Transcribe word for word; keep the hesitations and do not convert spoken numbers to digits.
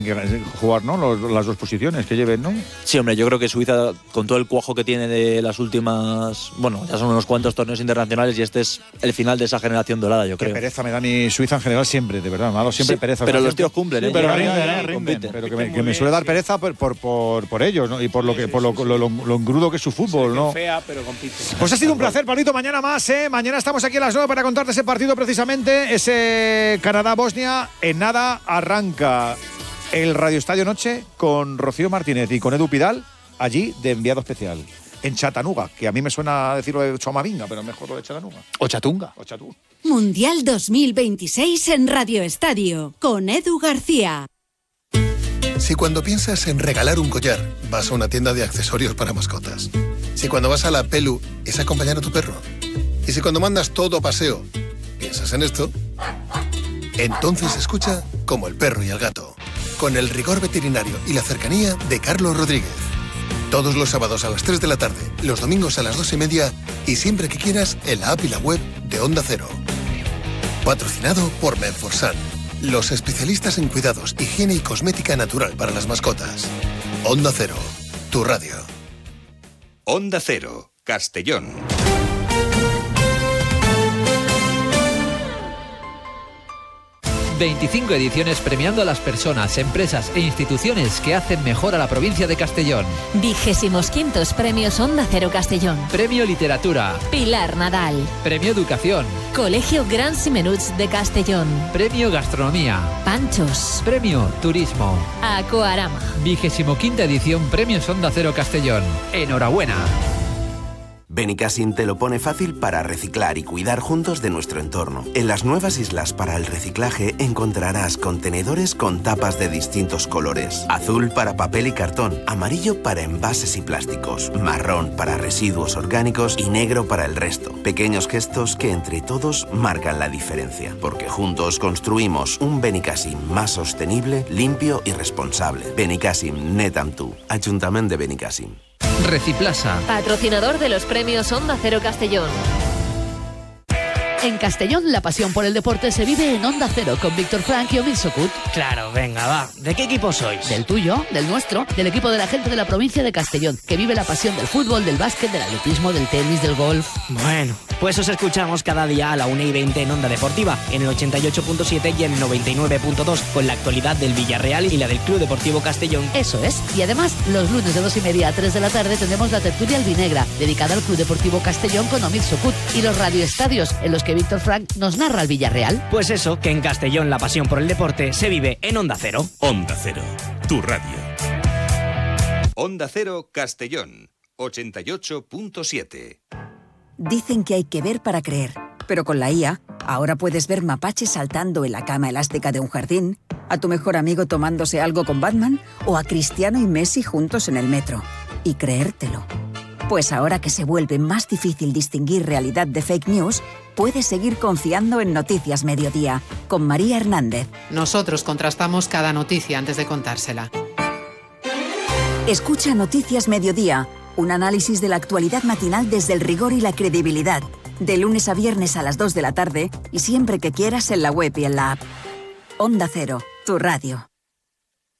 jugar, ¿no? Los, las dos posiciones que lleven, ¿no? Sí, hombre, yo creo que Suiza, con todo el cuajo que tiene de las últimas, bueno, ya son unos cuantos torneos internacionales y este es el final de esa generación dorada, yo creo. Qué pereza me da mi Suiza en general siempre, de verdad, me ha dado siempre sí, pereza. Pero o sea, los tíos cumplen, sí, ¿eh? Pero, rinden, rinden, ¿eh? rinden, pero que me, que me suele dar pereza por, por, por, por ellos, ¿no? Y por lo que por lo, lo, lo, lo engrudo que es su fútbol, ¿no? Fea, pero compite. Pues ha sido un placer, Pablito. Mañana más, ¿eh? Mañana estamos aquí a las nueve para contarte ese partido precisamente, ese Canadá-Bosnia. En nada arranca el Radio Estadio Noche con Rocío Martínez y con Edu Pidal, allí de enviado especial, en Chattanooga, que a mí me suena a decirlo de Chomavinga, pero mejor lo de Chattanooga. O Chatunga. O Chattanooga. Mundial dos mil veintiséis en Radio Estadio, con Edu García. Si cuando piensas en regalar un collar, vas a una tienda de accesorios para mascotas. Si cuando vas a la Pelu, es acompañar a tu perro. Y si cuando mandas todo a paseo, piensas en esto, entonces escucha Como el perro y el gato, con el rigor veterinario y la cercanía de Carlos Rodríguez. Todos los sábados a las tres de la tarde, los domingos a las dos y media y siempre que quieras en la app y la web de Onda Cero. Patrocinado por Menforsan, los especialistas en cuidados, higiene y cosmética natural para las mascotas. Onda Cero, tu radio. Onda Cero, Castellón. veinticinco ediciones premiando a las personas, empresas e instituciones que hacen mejor a la provincia de Castellón. Vigésimos quintos premios Onda Cero Castellón. Premio Literatura. Pilar Nadal. Premio Educación. Colegio Gran Simenuts de Castellón. Premio Gastronomía. Panchos. Premio Turismo. Aquarama. Vigésimo quinta edición Premios Onda Cero Castellón. Enhorabuena. Benicassim te lo pone fácil para reciclar y cuidar juntos de nuestro entorno. En las nuevas islas para el reciclaje encontrarás contenedores con tapas de distintos colores. Azul para papel y cartón, amarillo para envases y plásticos, marrón para residuos orgánicos y negro para el resto. Pequeños gestos que entre todos marcan la diferencia, porque juntos construimos un Benicassim más sostenible, limpio y responsable. Benicassim, net amb tu. Ayuntamiento de Benicassim. Reciplaza. Patrocinador de los premios Onda Cero Castellón. En Castellón, la pasión por el deporte se vive en Onda Cero con Víctor Frank y Omid Sokut. Claro, venga, va. ¿De qué equipo sois? Del tuyo, del nuestro, del equipo de la gente de la provincia de Castellón, que vive la pasión del fútbol, del básquet, del atletismo, del tenis, del golf. Bueno, pues os escuchamos cada día a la una y veinte en Onda Deportiva, en el ochenta y ocho punto siete y en el noventa y nueve punto dos, con la actualidad del Villarreal y la del Club Deportivo Castellón. Eso es. Y además, los lunes de dos y media a tres de la tarde tendremos la tertulia albinegra, dedicada al Club Deportivo Castellón con Omid Sokut, y los radioestadios, en los que Víctor Frank nos narra el Villarreal. Pues eso, que en Castellón la pasión por el deporte se vive en Onda Cero. Onda Cero, tu radio. Onda Cero Castellón, ochenta y ocho punto siete. Dicen que hay que ver para creer, pero con la I A, ahora puedes ver mapaches saltando en la cama elástica de un jardín, a tu mejor amigo tomándose algo con Batman o a Cristiano y Messi juntos en el metro. Y creértelo. Pues ahora que se vuelve más difícil distinguir realidad de fake news, puedes seguir confiando en Noticias Mediodía, con María Hernández. Nosotros contrastamos cada noticia antes de contársela. Escucha Noticias Mediodía, un análisis de la actualidad matinal desde el rigor y la credibilidad. De lunes a viernes a las dos de la tarde y siempre que quieras en la web y en la app. Onda Cero, tu radio.